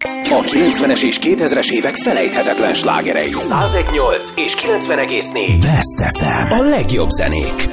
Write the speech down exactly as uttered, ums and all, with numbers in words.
A kilencvenes és kétezres évek felejthetetlen slágerei. száz egy egész nyolc és kilencven egész négy. Best ef em. A legjobb zenék.